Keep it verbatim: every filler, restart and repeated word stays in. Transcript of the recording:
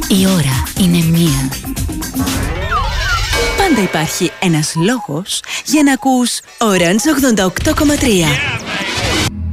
Η ώρα είναι μία. Πάντα υπάρχει ένας λόγος για να ακούς Orange ογδόντα οκτώ κόμμα τρία.